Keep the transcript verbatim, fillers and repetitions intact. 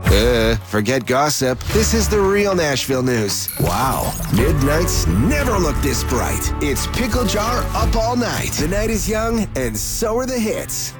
Uh, forget gossip. This is the real Nashville news. Wow, midnights never look this bright. It's Pickle Jar up all night. The night is young, and so are the hits.